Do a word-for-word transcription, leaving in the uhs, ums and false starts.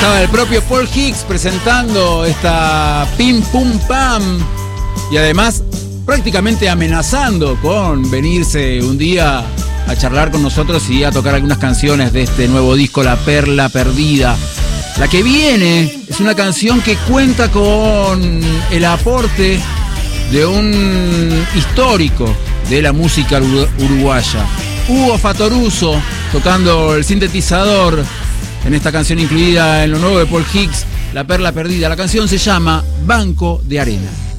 Estaba el propio Paul Hicks presentando esta Pim Pum Pam y además prácticamente amenazando con venirse un día a charlar con nosotros y a tocar algunas canciones de este nuevo disco, La Perla Perdida. La que viene es una canción que cuenta con el aporte de un histórico de la música uruguaya, Hugo Fattoruso, tocando el sintetizador en esta canción incluida en lo nuevo de Paul Hicks, La Perla Perdida. La canción se llama Banco de Arena.